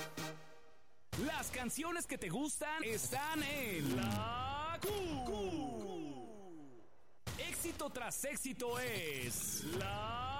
Las canciones que te gustan están en La Q. Éxito tras éxito es La